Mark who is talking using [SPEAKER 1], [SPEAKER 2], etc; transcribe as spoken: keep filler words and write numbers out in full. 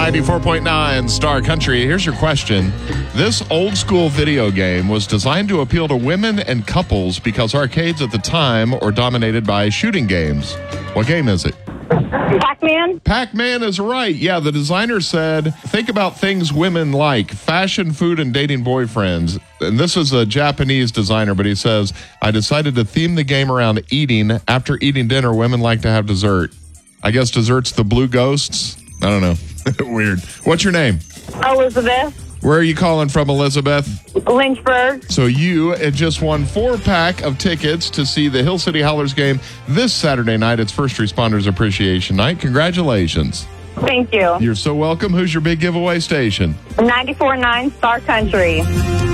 [SPEAKER 1] ninety-four point nine Star Country. Here's your question. This old school video game was designed to appeal to women and couples because arcades at the time were dominated by shooting games. What game is it?
[SPEAKER 2] Pac-Man?
[SPEAKER 1] Pac-Man is right. Yeah, the designer said, think about things women like, fashion, food, and dating boyfriends. And this is a Japanese designer, but he says, I decided to theme the game around eating. After eating dinner, women like to have dessert. I guess dessert's the blue ghosts? I don't know. Weird. What's your name?
[SPEAKER 2] Elizabeth.
[SPEAKER 1] Where are you calling from, Elizabeth?
[SPEAKER 2] Lynchburg.
[SPEAKER 1] So you had just won four pack of tickets to see the Hill City Howlers game this Saturday night. It's First Responders Appreciation Night. Congratulations.
[SPEAKER 2] Thank you.
[SPEAKER 1] You're so welcome. Who's your big giveaway station?
[SPEAKER 2] ninety-four point nine Star Country.